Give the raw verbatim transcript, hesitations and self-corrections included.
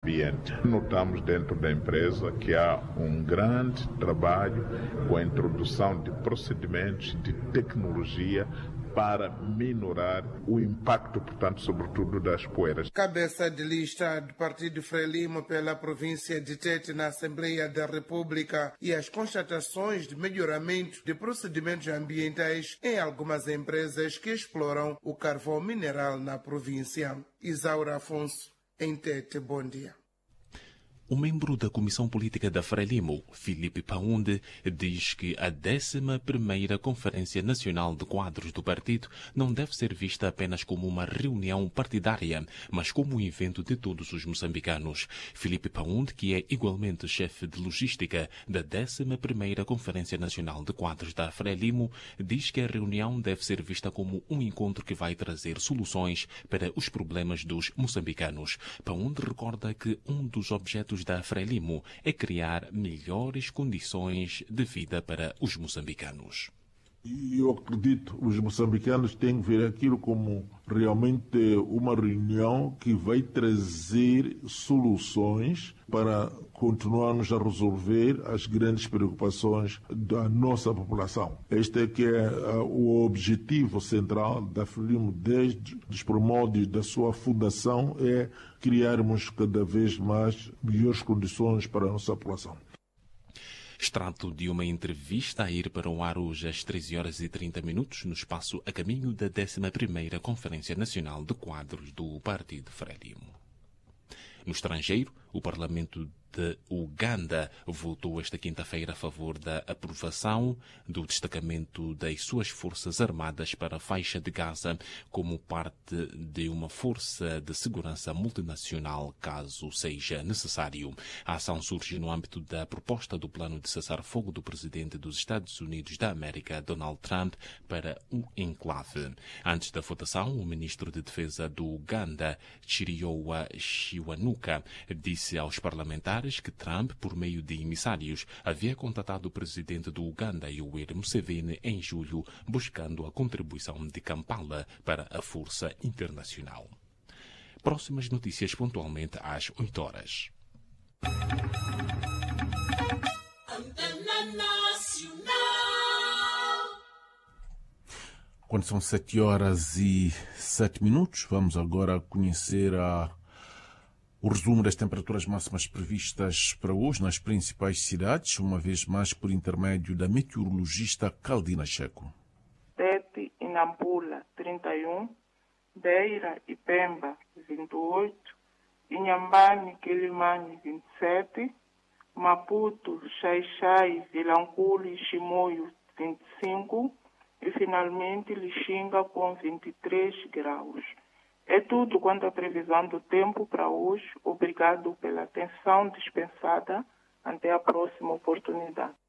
ambiente. Notamos dentro da empresa que há um grande trabalho com a introdução de procedimentos de tecnologia para minorar o impacto, portanto, sobretudo das poeiras. Cabeça de lista do Partido Frelimo pela província de Tete na Assembleia da República e as constatações de melhoramento de procedimentos ambientais em algumas empresas que exploram o carvão mineral na província. Isaura Afonso, em Tete, bom dia. O membro da Comissão Política da Frelimo, Filipe Paunde, diz que a décima primeira Conferência Nacional de Quadros do partido não deve ser vista apenas como uma reunião partidária, mas como um evento de todos os moçambicanos. Filipe Paunde, que é igualmente chefe de logística da décima primeira Conferência Nacional de Quadros da Frelimo, diz que a reunião deve ser vista como um encontro que vai trazer soluções para os problemas dos moçambicanos. Paunde recorda que um dos objetos da Frelimo é criar melhores condições de vida para os moçambicanos. Eu acredito que os moçambicanos têm que ver aquilo como realmente uma reunião que vai trazer soluções para continuarmos a resolver as grandes preocupações da nossa população. Este é que é o objetivo central da Frelimo desde os primórdios da sua fundação, é criarmos cada vez mais melhores condições para a nossa população. Extrato de uma entrevista a ir para o ar hoje às treze horas e trinta minutos no espaço a caminho da décima primeira Conferência Nacional de Quadros do Partido Frelimo. No estrangeiro, o Parlamento de Uganda votou esta quinta-feira a favor da aprovação do destacamento das suas Forças Armadas para a faixa de Gaza como parte de uma força de segurança multinacional, caso seja necessário. A ação surge no âmbito da proposta do plano de cessar-fogo do presidente dos Estados Unidos da América, Donald Trump, para o enclave. Antes da votação, o ministro de Defesa do Uganda, Chiriowa Shiwanuka, disse aos parlamentares que Trump, por meio de emissários, havia contatado o presidente do Uganda, Yoweri Museveni, em julho, buscando a contribuição de Kampala para a força internacional. Próximas notícias pontualmente às oito horas. Quando são sete horas e sete minutos, vamos agora conhecer a o resumo das temperaturas máximas previstas para hoje nas principais cidades, uma vez mais por intermédio da meteorologista Caldina Checo. Tete e Nampula, trinta e um, Beira e Pemba, vinte e oito, Inhambane e Quilimane, vinte e sete, Maputo, Xai-Xai, Vilanculo e Chimoio, vinte e cinco e, finalmente, Lixinga com vinte e três graus. É tudo quanto à previsão do tempo para hoje. Obrigado pela atenção dispensada. Até a próxima oportunidade.